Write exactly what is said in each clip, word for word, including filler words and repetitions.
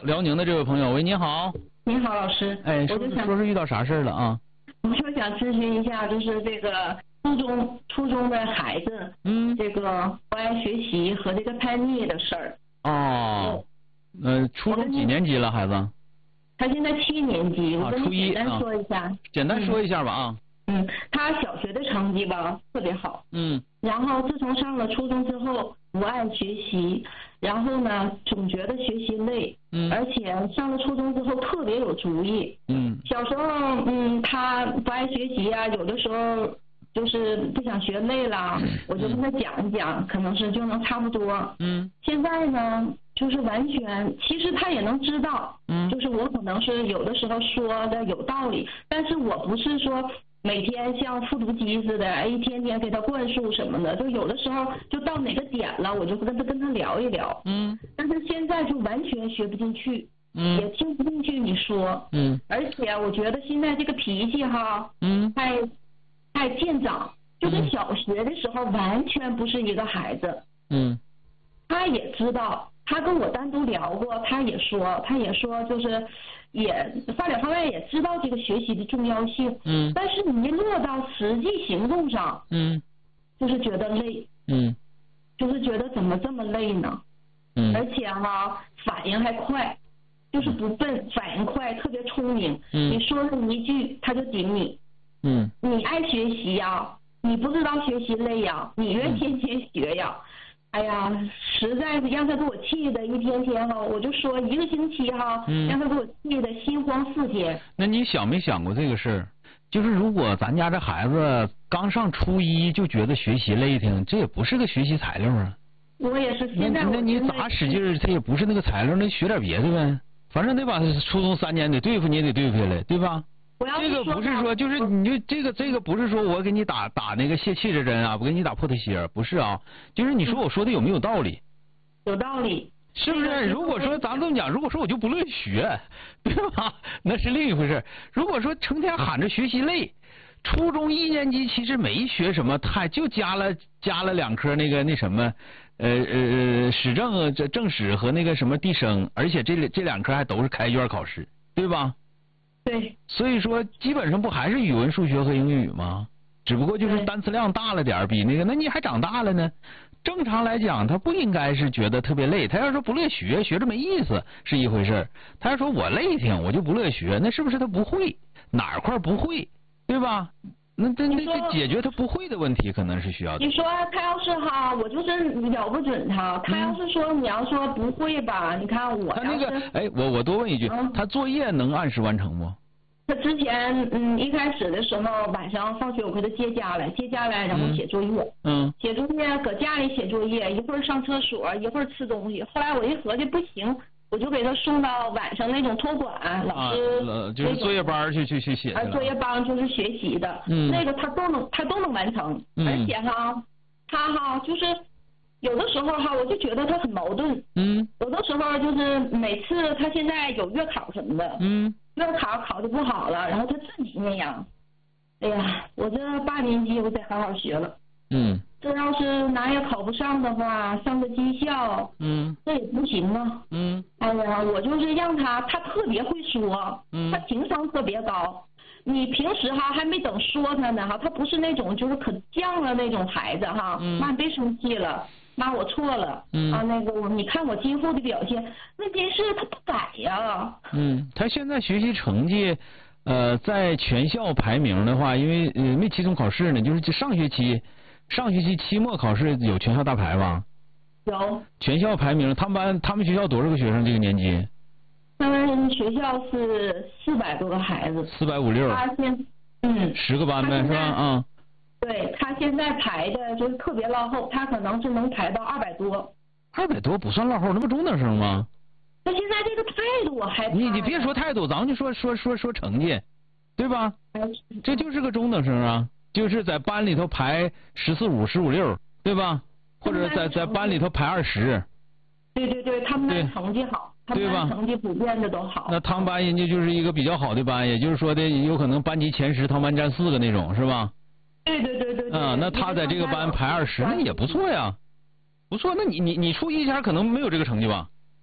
辽宁的这位朋友，喂，你好。 你好，老师。 哎，说我就想说是遇到啥事儿了啊？ 我就想咨询一下，就是这个初中初中的孩子， 嗯， 这个不爱学习和这个叛逆的事儿。 哦，呃，初中几年级了，孩子？ 他现在七年级，我跟你简单说一下。 啊、简单说一下吧啊。 嗯，他小学的成绩吧特别好。 嗯。 然后自从上了初中之后，不爱学习，然后呢总觉得学习累。 嗯。 而且上了初中之后特别有主意。 嗯。 小时候嗯他不爱学习啊，有的时候就是不想学累了，嗯、我就跟他讲一讲，可能是就能差不多。 嗯。 现在呢就是完全，其实他也能知道。嗯。就是我可能是有的时候说的有道理，但是我不是说。每天像复读机似的，哎，一天天给他灌输什么的，就有的时候就到哪个点了，我就跟他跟他聊一聊。嗯。但是现在就完全学不进去，嗯，也听不进去你说，嗯。而且我觉得现在这个脾气哈，嗯，太太见长，就跟小学的时候完全不是一个孩子。嗯。他也知道，他跟我单独聊过，他也说，他也说就是。也发表方面也知道这个学习的重要性，嗯，但是你一落到实际行动上，嗯，就是觉得累，嗯，就是觉得怎么这么累呢？嗯，而且哈反应还快，就是不笨，反应快，特别聪明，嗯，你说了一句他就顶你，嗯，你爱学习呀，你不知道学习累呀，你越天天学呀。哎呀，实在是让他给我气的，一天天哈，我就说一个星期哈，嗯、让他给我气的心慌四天。 那你想没想过这个事儿？就是如果咱家这孩子刚上初一就觉得学习累挺，这也不是个学习材料啊。 我也是现在我。 那你咋使劲，他也不是那个材料，那学点别的呗。反正得把初中三年得对付，你也得对付下来，对吧？这个不是说，就是你就这个这个不是说我给你打打那个泄气的针啊，不给你打破的血，不是啊，就是你说我说的有没有道理？ 有道理， 是不是？如果说咱这么讲，如果说我就不乐意学，对吧？那是另一回事。如果说成天喊着学习累，初中一年级其实没学什么太，就加了加了两科那个那什么，呃呃史政这政史和那个什么地生，而且这这两科还都是开卷考试，对吧？ 对， 所以说基本上不还是语文、数学和英语吗？只不过就是单词量大了点，比那个，那你还长大了呢。正常来讲，他不应该是觉得特别累。他要说不乐学，学着没意思是一回事。他要说我累挺，我就不乐学，那是不是他不会哪块不会，对吧？那这那这解决他不会的问题，可能是需要的。 你说他要是哈，我就是瞄不准他。他要是说、嗯、你要说不会吧，你看我他那个哎，我我多问一句，嗯、他作业能按时完成不？ 他之前嗯一开始的时候晚上放学我给他接家来，接家来然后写作业，嗯，写作业搁家里写作业，一会儿上厕所，一会儿吃东西。后来我一合计不行。我就给他送到晚上那种托管，老师、 啊、就是作业班去去去写啊，作业班就是学习的，嗯，那个他都能他都能完成，嗯、而且哈，他哈就是有的时候哈，我就觉得他很矛盾，嗯，有的时候就是每次他现在有月考什么的，嗯，月考考的不好了，然后他自己那样，哎呀，我这八年级我得好好学了，嗯。这要是哪也考不上的话，上个技校，嗯，这也不行啊，嗯，哎呀，我就是让他，他特别会说，嗯，他情商特别高，你平时哈还没等说他呢哈，他不是那种就是可犟了那种孩子哈，嗯，妈你别生气了，妈我错了，嗯啊那个我你看我今后的表现，问题是他不改呀， 嗯，他现在学习成绩，呃，在全校排名的话，因为呃没期中考试呢，就是上学期。上学期期末考试有全校大排吧？ 有。 全校排名，他们班他们学校多少个学生？这个年级？ 他们学校是四百多个孩子。 四百五六。 他现嗯。 十个班呗，是吧？啊、嗯。 对他现在排的就是特别落后，他可能是能排到二百多。 二百多不算落后，那不中等生吗？ 那现在这个态度我还你你别说态度，咱们就说说说说成绩，对吧？这就是个中等生啊。就是在班里头排十四五、十五六，对吧？或者在在班里头排二十。 对对对，他们班成绩好，他们班成绩普遍的都好。 那他们班人家就是一个比较好的班，也就是说的有可能班级前十，他们班占四个那种，是吧？ 对对对对对。 啊、嗯，那他在这个班排二十，那也不错呀，不错。那你你你初一前可能没有这个成绩吧？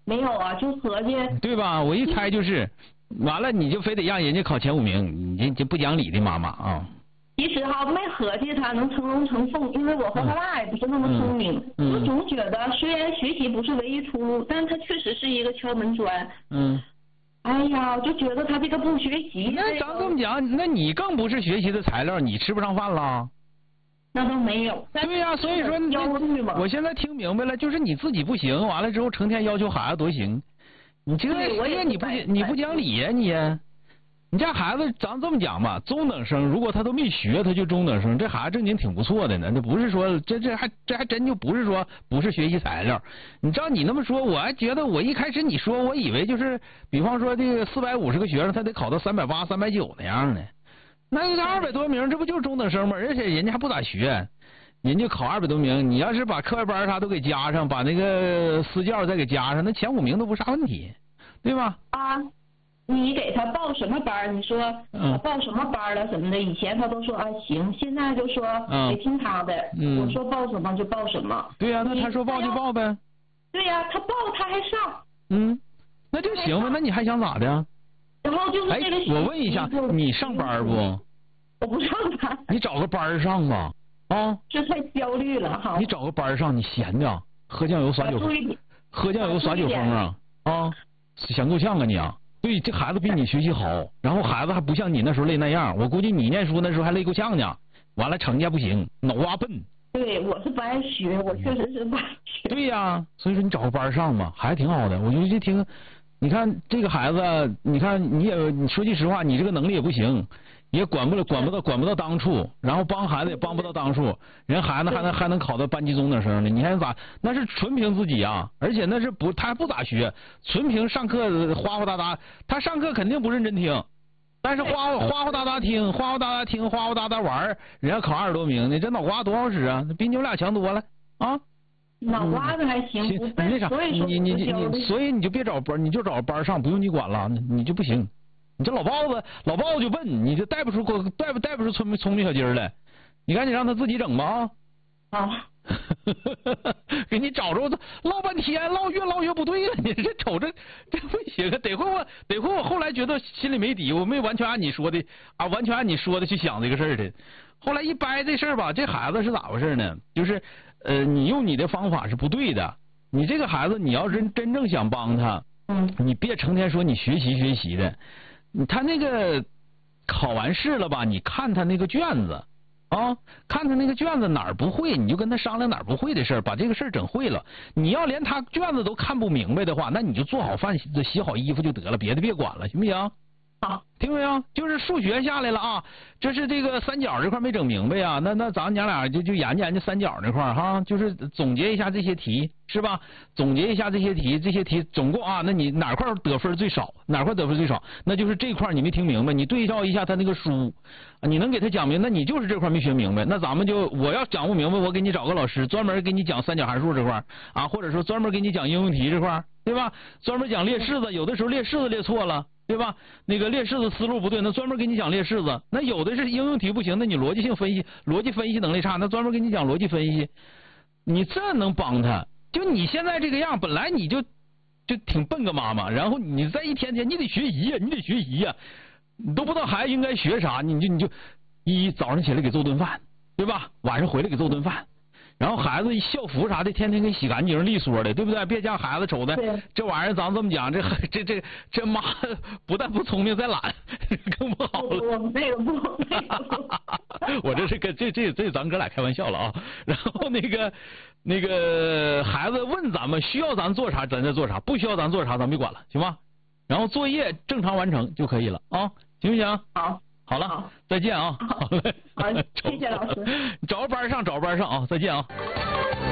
没有啊，就合计。 对吧？我一猜就是，完了你就非得让人家考前五名，你这这不讲理的妈妈啊！ 其实哈，没合计他能成龙成凤，因为我和他爸也不是那么聪明。嗯。我总觉得虽然学习不是唯一出路，但他确实是一个敲门砖。嗯。哎呀，我就觉得他这个不学习。 那咱这么讲，那你更不是学习的材料，你吃不上饭了。 那都没有。 对呀、啊，所以说你我现在听明白了，就是你自己不行，完了之后成天要求孩子多行，你这个也你不你不讲理呀、啊、你。你这孩子，咱这么讲吧，中等生如果他都没学，他就中等生，这孩子正经挺不错的呢。这不是说这这还这还真就不是说不是学习材料。你照你那么说，我还觉得我一开始你说我以为就是，比方说这个四百五十个学生，他得考到三百八、三百九那样的。那个二百多名，这不就是中等生吗？而且人家还不咋学，人家考二百多名，你要是把课外班啥都给加上，把那个私教再给加上，那前五名都不是啥问题，对吧？ 啊。你给他报什么班？你说他报什么班了什么的？以前他都说啊行，现在就说得听他的。嗯、我说报什么就报什么。 对呀、啊，那他说报就报呗。 对呀、啊，他报他还上。 嗯，那就行呗。那你还想咋的？ 然后就是这个。 哎，我问一下，你上班不？ 我不上班。 你找个班上吧。啊。 这太焦虑了哈。 你找个班上，你闲的，喝酱油耍酒疯，喝酱油耍酒疯啊啊！想够呛啊你啊！对，这孩子比你学习好，然后孩子还不像你那时候累那样，我估计你念书那时候还累够呛呢。完了成绩还不行，脑瓜笨。 对，我是不爱学，我确实是不爱学。 对呀、啊，所以说你找个班上吧，还挺好的。我就就听，你看这个孩子，你看你也你说句实话，你这个能力也不行，也管不了，管不到管不到当处，然后帮孩子也帮不到当处，人孩子还能还能考到班级中等生呢，你还咋？那是纯凭自己啊，而且那是不他还不咋学，纯凭上课哗哗哒哒，他上课肯定不认真听，但是哗哗哗哒哒听，哗哗哒哒听，哗哗哒哒玩，人家考二十多名，你这脑瓜多好使啊，比你们俩强多了啊。 脑瓜子还行， 你那啥，你你你你，所以你就别找班，你就找班上，不用你管了，你就不行。你这老包子，老包子就笨，你就带不出带不带不出聪明聪明小鸡儿来，你赶紧让他自己整吧啊！啊，给你找着唠半天，唠越唠越不对了，你这瞅着这不行啊！得亏我得亏我后来觉得心里没底，我没完全按你说的啊，完全按你说的去想这个事儿的。后来一掰这事儿吧，这孩子是咋回事呢？就是呃，你用你的方法是不对的。你这个孩子，你要是真正想帮他，嗯，你别成天说你学习学习的。他那个考完试了吧？你看他那个卷子啊，看他那个卷子哪儿不会，你就跟他商量哪儿不会的事儿，把这个事儿整会了。你要连他卷子都看不明白的话，那你就做好饭、洗好衣服就得了，别的别管了，行不行？ 好， 听没有？就是数学下来了啊，这是这个三角这块没整明白呀，那那咱娘俩就就研究研究三角那块哈，就是总结一下这些题是吧？总结一下这些题，这些题总共啊，那你哪块得分最少？哪块得分最少？那就是这块你没听明白，你对照一下他那个书，你能给他讲明白，那你就是这块没学明白。那咱们就我要讲不明白，我给你找个老师专门给你讲三角函数这块啊，或者说专门给你讲应用题这块，对吧？专门讲列式子，有的时候列式子列错了。对吧？那个列式子思路不对，那专门给你讲列式子。那有的是应用题不行，那你逻辑性分析、逻辑分析能力差，那专门给你讲逻辑分析。你这能帮他？就你现在这个样，本来你就就挺笨个妈妈，然后你再一天天你得学习呀，你得学习呀，你都不知道孩子应该学啥，你就你就一早上起来给做顿饭，对吧？晚上回来给做顿饭。然后孩子校服啥的，天天给洗干净利索的，对不对？别叫孩子瞅的这玩意儿，咱这么讲，这这这这妈不但不聪明，再懒，更不好了。 我那个不，那个不。我这是跟这这这咱哥俩开玩笑了啊。然后那个那个孩子问咱们需要咱做啥，咱再做啥；不需要咱做啥，咱别管了，行吗？然后作业正常完成就可以了啊，行不行？ 好。 好了，好再见啊！ 好嘞，好，谢谢老师。 找个班上，找个班上啊！再见啊！